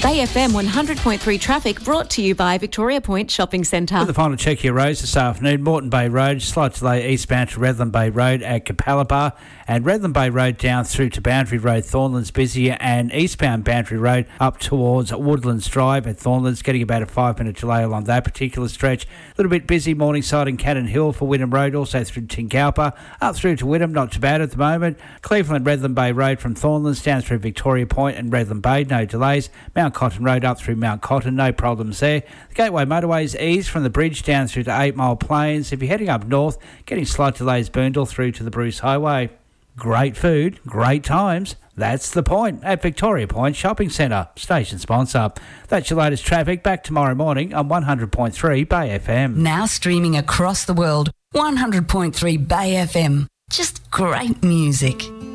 Bay FM 100.3 traffic brought to you by Victoria Point Shopping Centre. With the final check of your roads this afternoon, Moreton Bay Road, slight delay eastbound to Redland Bay Road at Capalaba, and Redland Bay Road down through to Boundary Road, Thornlands busier, and eastbound Boundary Road up towards Woodlands Drive at Thornlands, getting about a 5-minute delay along that particular stretch. A little bit busy Morningside and Cannon Hill for Wynnum Road, also through Tingalpa, up through to Wynnum, not too bad at the moment. Cleveland Redland Bay Road from Thornlands down through Victoria Point and Redland Bay, no delays. Mount Cotton Road up through Mount Cotton, no problems there. The Gateway Motorways ease from the bridge down through to 8 Mile Plains. If you're heading up north, getting slight delays Boondall through to the Bruce Highway. Great food, great times. That's the point at Victoria Point Shopping Centre, station sponsor. That's your latest traffic. Back tomorrow morning on 100.3 Bay FM. Now streaming across the world, 100.3 Bay FM. Just great music.